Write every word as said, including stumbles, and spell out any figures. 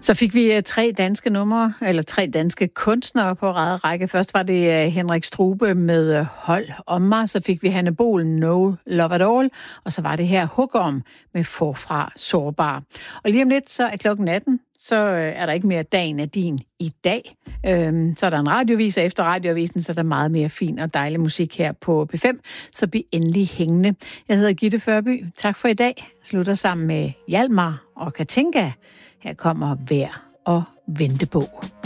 Så fik vi tre danske numre, eller tre danske kunstnere på række. Først var det Henrik Strube med Hold om mig, så fik vi Hanne Bol, No Love at All, og så var det her Hugorm med Forfra Sårbar. Og lige om lidt, så er klokken atten, så er der ikke mere Dagen er din i dag. Øhm, så er der en radiovis, og efter radioavisen, så er der meget mere fin og dejlig musik her på P fem, så bliv endelig hængende. Jeg hedder Gitte Førby. Tak for i dag. Slutter sammen med Hjalmar og Katinka. Her kommer Vær og Vente på.